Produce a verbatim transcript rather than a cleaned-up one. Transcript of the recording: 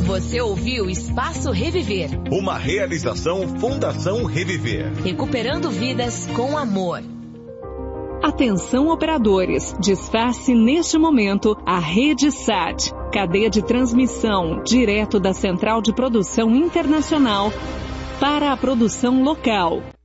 Você ouviu Espaço Reviver. Uma realização Fundação Reviver. Recuperando vidas com amor. Atenção operadores, desface neste momento a Rede Sat, cadeia de transmissão direto da Central de Produção Internacional para a produção local.